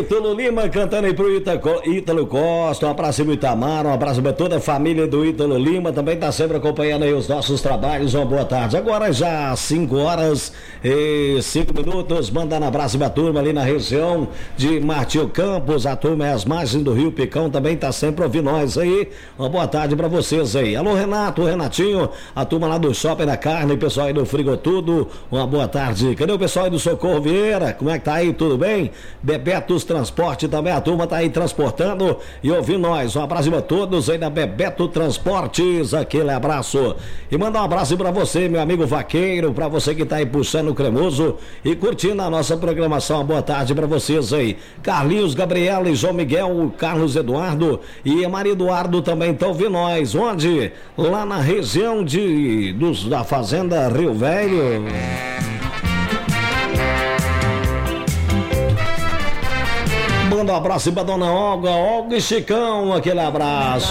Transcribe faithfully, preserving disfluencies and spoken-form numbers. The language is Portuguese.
Ítalo Lima cantando aí pro Ita- Ítalo Costa. Um abraço pro Itamar, um abraço pra toda a família do Ítalo Lima. Também tá sempre acompanhando aí os nossos trabalhos. Uma boa tarde. Agora já cinco horas e cinco minutos. Mandando abraço pra turma ali na região de Martinho Campos. A turma é as margens do Rio Picão. Também tá sempre ouvindo nós aí. Uma boa tarde pra vocês aí. Alô, Renato, Renatinho. A turma lá do Shopping da Carne. Pessoal aí do Frigo Tudo. Uma boa tarde. Cadê o pessoal aí do Socorro Vieira? Como é que tá aí? Tudo bem? Bebetos Transporte também, a turma tá aí transportando e ouvindo nós. Um abraço pra todos aí da Bebeto Transportes, aquele abraço. E mandar um abraço pra você, meu amigo vaqueiro, pra você que tá aí puxando o cremoso e curtindo a nossa programação. Uma boa tarde pra vocês aí. Carlinhos, Gabriela e João Miguel, Carlos Eduardo e Maria Eduardo também estão ouvindo nós. Onde? Lá na região de, dos, da Fazenda Rio Velho. Manda um abraço pra dona Olga, Olga e Chicão, aquele abraço.